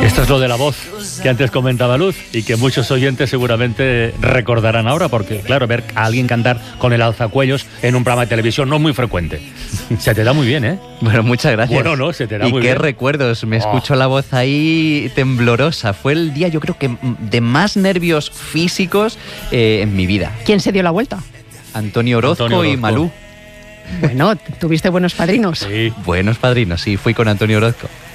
Esto es lo de la voz que antes comentaba Luz y que muchos oyentes seguramente recordarán ahora, porque claro, ver a alguien cantar con el alzacuellos en un programa de televisión no es muy frecuente. Se te da muy bien, ¿eh? Bueno, muchas gracias. Bueno, no, se te da muy bien. Y qué recuerdos, me escucho la voz ahí temblorosa. Fue el día, yo creo que de más nervios físicos en mi vida. ¿Quién se dio la vuelta? Antonio Orozco y Malú. Bueno, ¿tuviste buenos padrinos? Sí. Buenos padrinos, sí, fui con Antonio Orozco.